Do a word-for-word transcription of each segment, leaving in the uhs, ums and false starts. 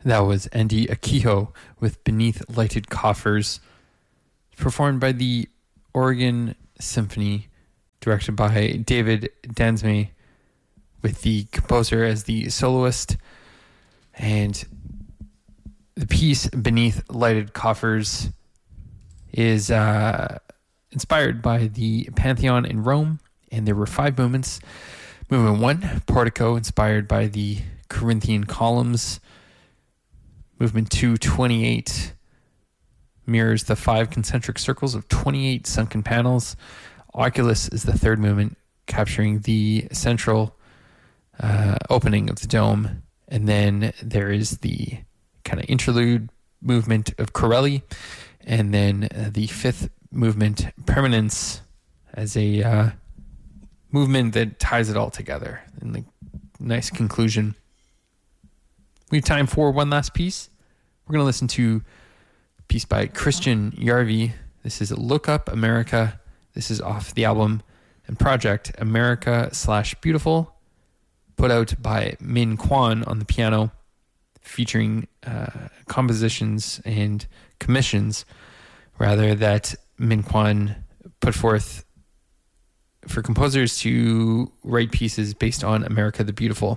That was Andy Akiho with Beneath Lighted Coffers, performed by the Oregon Symphony, directed by David Dansme, with the composer as the soloist. And the piece Beneath Lighted Coffers is uh, inspired by the Pantheon in Rome, and there were five movements. Movement one, Portico, inspired by the Corinthian columns. Movement two, twenty-eight, mirrors the five concentric circles of twenty-eight sunken panels. Oculus is the third movement, capturing the central uh, opening of the dome. And then there is the kind of interlude movement of Corelli. And then uh, the fifth movement, Permanence, as a uh, movement that ties it all together in the nice conclusion. We have time for one last piece. We're going to listen to a piece by Christian Yarvi. This is Look Up America. This is off the album and project America slash Beautiful, put out by Min Kwan on the piano, featuring uh, compositions and commissions, rather, that Min Kwan put forth for composers to write pieces based on America the Beautiful.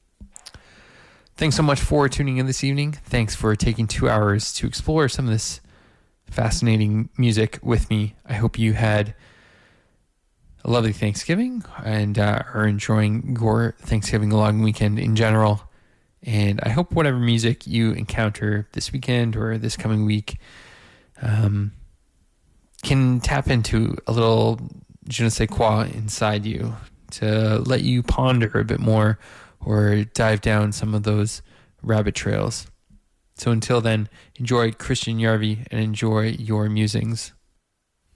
Thanks so much for tuning in this evening. Thanks for taking two hours to explore some of this fascinating music with me. I hope you had a lovely Thanksgiving and uh, are enjoying your Thanksgiving long weekend in general. And I hope whatever music you encounter this weekend or this coming week um, can tap into a little je ne sais quoi inside you to let you ponder a bit more or dive down some of those rabbit trails. So until then, enjoy Christian Yarvi and enjoy your musings.